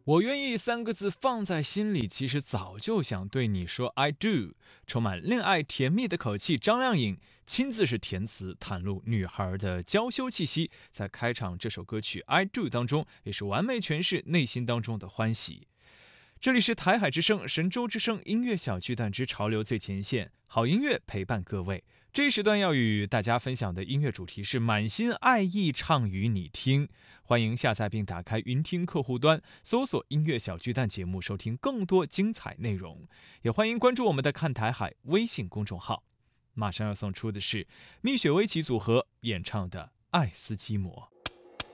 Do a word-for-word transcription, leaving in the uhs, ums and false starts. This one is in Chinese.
我愿意三个字放在心里，其实早就想对你说 I do。 充满恋爱甜蜜的口气，张靓颖亲自是填词，袒露女孩的娇羞气息，在开场这首歌曲 I do 当中，也是完美诠释内心当中的欢喜。这里是台海之声、神州之声音乐小巨蛋之潮流最前线，好音乐陪伴各位。这一时段要与大家分享的音乐主题是满心爱意唱与你听，欢迎下载并打开云听客户端，搜索音乐小巨蛋节目，收听更多精彩内容。也欢迎关注我们的看台海微信公众号。马上要送出的是蜜雪薇琪组合演唱的《爱斯基摩》。